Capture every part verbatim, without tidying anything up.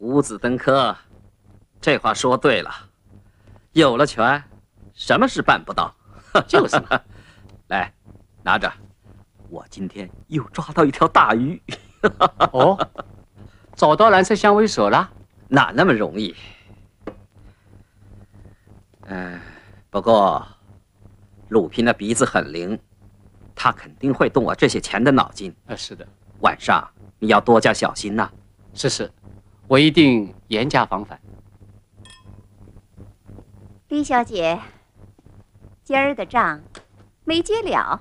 五子登科，这话说对了。有了权，什么事办不到？ 就是嘛。 来，拿着，我今天又抓到一条大鱼。 哦，找到蓝色香尾蛇了？ 哪那么容易？嗯、呃，不过鲁平的鼻子很灵，他肯定会动我这些钱的脑筋。 呃，是的。 晚上你要多加小心呐。 是是，我一定严加防范。 李小姐，今儿的账没结了。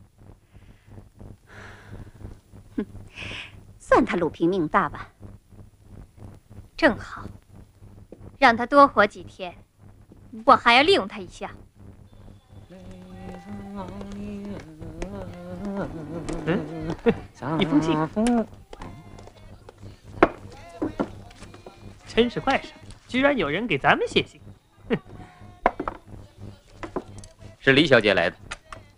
哼，算他鲁平命大吧。 正好，让他多活几天，我还要利用他一下。 嗯，一封信。真是怪事，居然有人给咱们写信。哼， 是李小姐来的。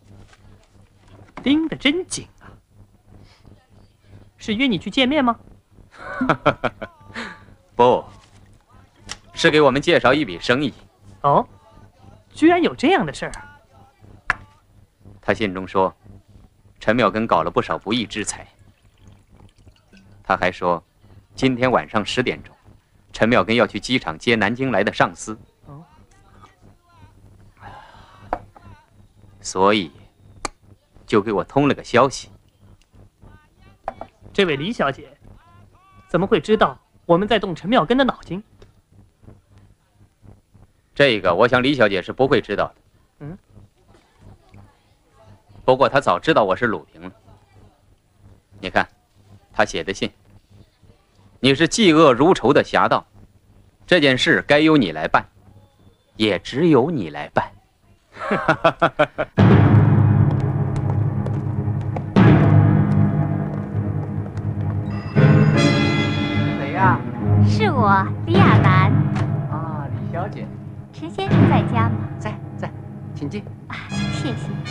盯得真紧啊！是约你去见面吗？ 不，是给我们介绍一笔生意。 哦，居然有这样的事儿！ 他信中说，陈妙根搞了不少不义之财。他还说，今天晚上十点钟，陈妙根要去机场接南京来的上司。 哦， 所以就给我通了个消息。 这位李小姐怎么会知道我们在动陈妙根的脑筋？ 这个我想李小姐是不会知道的。 嗯。 不过她早知道我是鲁平了。你看，她写的信。你是嫉恶如仇的侠盗，这件事该由你来办，也只有你来办。 谁呀？ 是我，李亚楠。 啊，李小姐。 陈先生在家吗？ 在在，请进。 啊，谢谢。